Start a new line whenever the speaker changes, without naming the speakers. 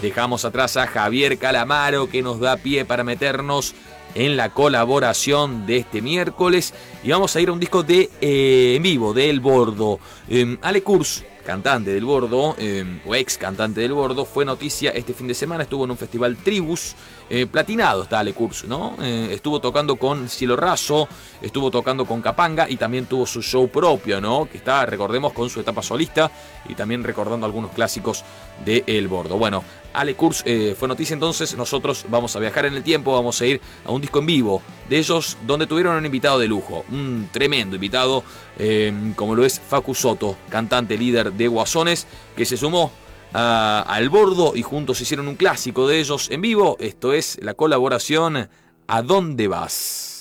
Dejamos atrás a Javier Calamaro, que nos da pie para meternos en la colaboración de este miércoles. Y vamos a ir a un disco de en vivo, de El Bordo. Ale Kurz, cantante del Bordo, o ex cantante del Bordo, fue noticia este fin de semana. Estuvo en un festival Tribus. Platinado está Ale Kurz, ¿no? Estuvo tocando con Cielo Raso, estuvo tocando con Capanga y también tuvo su show propio, ¿no? Que está, recordemos, con su etapa solista y también recordando algunos clásicos de El Bordo. Bueno, Ale Kurz fue noticia, entonces nosotros vamos a viajar en el tiempo, vamos a ir a un disco en vivo de ellos donde tuvieron un invitado de lujo, un tremendo invitado, como lo es Facu Soto, cantante líder de Guasones, que se sumó al Bordo y juntos hicieron un clásico de ellos en vivo. Esto es la colaboración ¿A dónde vas?